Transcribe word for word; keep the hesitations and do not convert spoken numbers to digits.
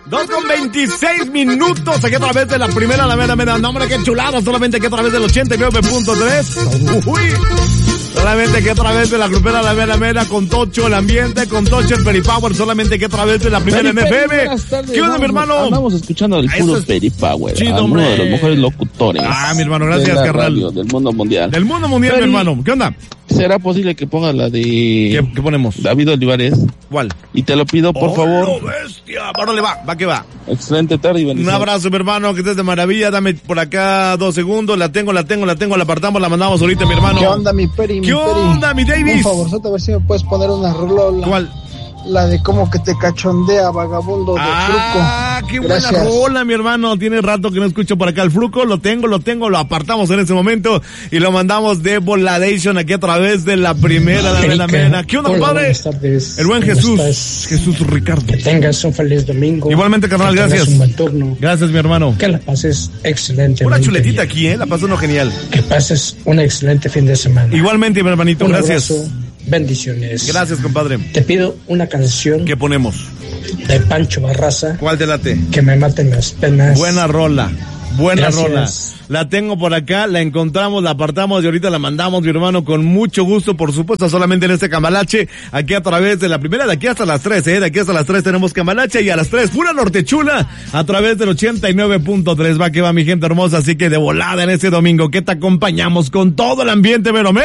dos con veintiséis minutos, aquí a través de la primera, la mera, mera, no, hombre, qué chulada, solamente aquí a través del ochenta y nueve punto tres. Uy, solamente aquí a través de la grupera, la mera, mera, con Tocho, el ambiente, con Tocho, el Peripower, solamente aquí a través de la primera Peri, en Peri, F M. buenas tardes, ¿Qué onda, vamos, mi hermano? Andamos escuchando el puro es... Peripower, chido, uno de los mejores locutores. Ah, mi hermano, gracias, de la carnal. radio, del mundo mundial. Del mundo mundial, Peri, mi hermano. ¿Qué onda? ¿Será posible que ponga la de... ¿Qué, qué ponemos? David Olivares. ¿Cuál? Y te lo pido, por ¡Oh, favor. no, bestia! Ahora le va, va que va. Excelente tarde y bendiciones. Un abrazo, mi hermano, que estés de maravilla. Dame por acá dos segundos. La tengo, la tengo, la tengo, la apartamos, la mandamos ahorita, mi hermano. ¿Qué onda, mi Peri? ¿Qué mi Peri? onda, mi Davis? Un favorzote, a ver si me puedes poner una rola. ¿Cuál? La de cómo que te cachondea, vagabundo de ah, Fruco. Ah, qué Gracias. buena rola, mi hermano. Tiene rato que no escucho por acá el Fruco. Lo tengo, lo tengo, lo apartamos en ese momento y lo mandamos de Voladation aquí a través de la primera, la mena, mena. ¿Qué onda, compadre? Buenas tardes. El buen ¿Cómo Jesús. estás? Jesús Ricardo. Que tengas un feliz domingo. Igualmente, carnal, que gracias. tengas un buen turno. Gracias, mi hermano. Que la pases excelente. Una chuletita aquí, ¿eh? La paso uno genial. Que pases un excelente fin de semana. Igualmente, mi hermanito, un gracias. Abrazo, bendiciones. Gracias, compadre. Te pido una canción. ¿Qué ponemos? De Pancho Barraza. ¿Cuál te late? Que me maten las penas. Buena rola. Buena Gracias. rola. La tengo por acá, la encontramos, la apartamos y ahorita la mandamos, mi hermano, con mucho gusto, por supuesto, solamente en este Cambalache, aquí a través de la primera, de aquí hasta las tres, eh, de aquí hasta las tres tenemos Cambalache y a las tres, pura norte chula, a través del ochenta y nueve punto tres, va que va mi gente hermosa, así que de volada en este domingo, que te acompañamos con todo el ambiente, pero